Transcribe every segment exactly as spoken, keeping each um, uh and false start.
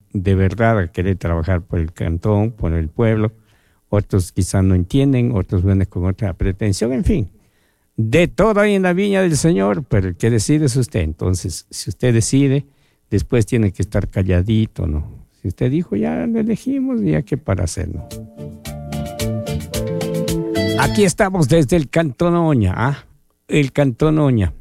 de verdad a querer trabajar por el cantón, por el pueblo. Otros quizás no entienden, otros vienen con otra pretensión, en fin. De todo hay en la viña del Señor, pero el que decide es usted. Entonces, si usted decide, después tiene que estar calladito, ¿no? Si usted dijo, ya lo elegimos, ya qué para hacer, ¿no? Aquí estamos desde el Cantón Oña, ¿ah? El Cantón Oña.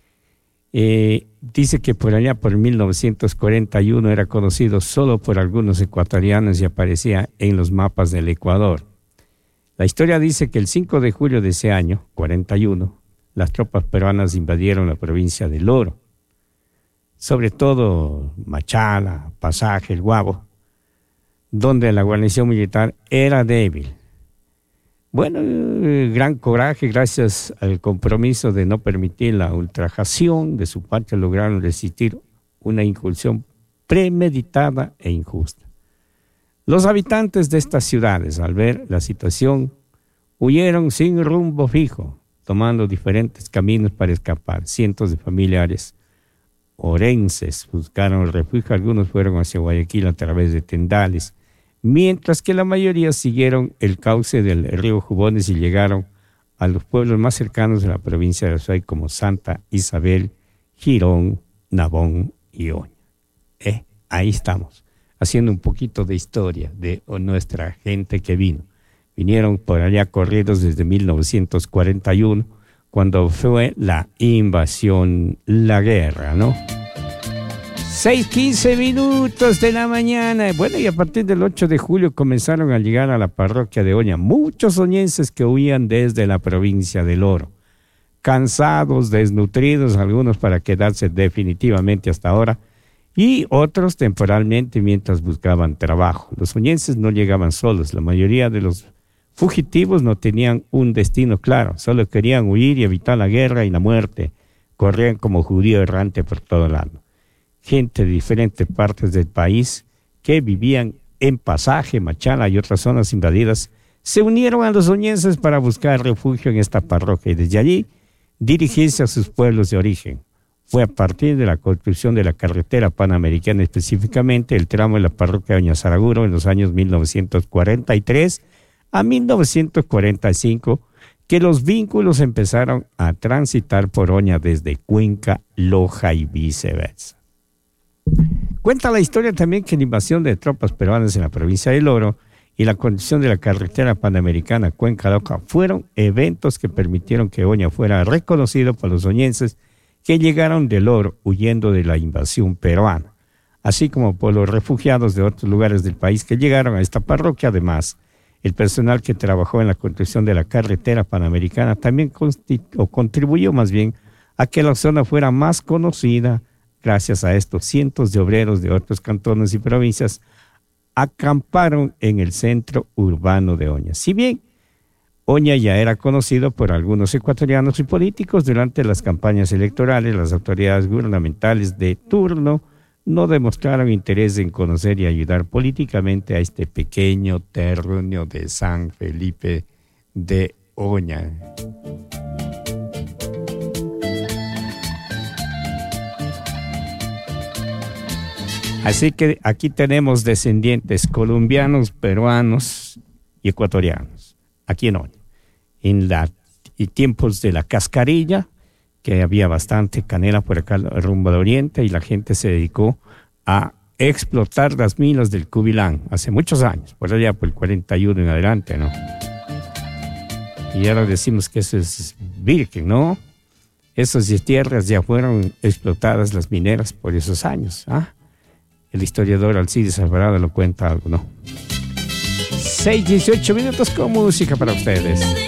Eh, dice que por allá, por mil novecientos cuarenta y uno, era conocido solo por algunos ecuatorianos y aparecía en los mapas del Ecuador. La historia dice que el cinco de julio de ese año, cuarenta y uno, las tropas peruanas invadieron la provincia del Oro, sobre todo Machala, Pasaje, El Guabo, donde la guarnición militar era débil. Bueno, gran coraje, gracias al compromiso de no permitir la ultrajación de su parte, lograron resistir una incursión premeditada e injusta. Los habitantes de estas ciudades, al ver la situación, huyeron sin rumbo fijo, tomando diferentes caminos para escapar. Cientos de familiares orenses buscaron refugio, algunos fueron hacia Guayaquil a través de Tendales, mientras que la mayoría siguieron el cauce del río Jubones y llegaron a los pueblos más cercanos de la provincia de Azuay, como Santa Isabel, Girón, Nabón y Oña. Eh, ahí estamos, haciendo un poquito de historia de nuestra gente que vino. Vinieron por allá corridos desde mil novecientos cuarenta y uno, cuando fue la invasión, la guerra, ¿no? seis quince minutos de la mañana. Bueno, y a partir del ocho de julio comenzaron a llegar a la parroquia de Oña muchos oñenses que huían desde la provincia del Oro. Cansados, desnutridos, algunos para quedarse definitivamente hasta ahora, y otros temporalmente mientras buscaban trabajo. Los oñenses no llegaban solos. La mayoría de los fugitivos no tenían un destino claro. Solo querían huir y evitar la guerra y la muerte. Corrían como judío errante por todo lado. Gente de diferentes partes del país que vivían en Pasaje, Machala y otras zonas invadidas, se unieron a los oñenses para buscar refugio en esta parroquia y desde allí dirigirse a sus pueblos de origen. Fue a partir de la construcción de la carretera panamericana, específicamente el tramo de la parroquia de Oña Saraguro en los años mil novecientos cuarenta y tres a mil novecientos cuarenta y cinco, que los vínculos empezaron a transitar por Oña desde Cuenca, Loja y viceversa. Cuenta la historia también que la invasión de tropas peruanas en la provincia del Oro y la construcción de la carretera panamericana Cuenca-Loja fueron eventos que permitieron que Oña fuera reconocido por los oñenses que llegaron del Oro huyendo de la invasión peruana, así como por los refugiados de otros lugares del país que llegaron a esta parroquia. Además, el personal que trabajó en la construcción de la carretera panamericana también o contribuyó más bien a que la zona fuera más conocida. Gracias a estos, cientos de obreros de otros cantones y provincias acamparon en el centro urbano de Oña. Si bien Oña ya era conocido por algunos ecuatorianos y políticos, durante las campañas electorales, las autoridades gubernamentales de turno no demostraron interés en conocer y ayudar políticamente a este pequeño terruño de San Felipe de Oña. Así que aquí tenemos descendientes colombianos, peruanos y ecuatorianos, aquí en Oña. En la, y tiempos de la cascarilla, que había bastante canela por acá rumbo al oriente, y la gente se dedicó a explotar las minas del Cubilán hace muchos años, por allá por el cuarenta y uno en adelante, ¿no? Y ahora decimos que eso es virgen, ¿no? Esas tierras ya fueron explotadas las mineras por esos años, ¿ah? El historiador Alcides Alvarado lo cuenta algo, ¿no? seis dieciocho minutos con música para ustedes.